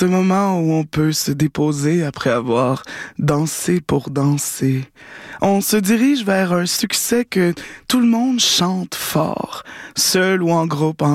ce moment où on peut se déposer après avoir dansé pour danser. On se dirige vers un succès que tout le monde chante fort, seul ou en groupe,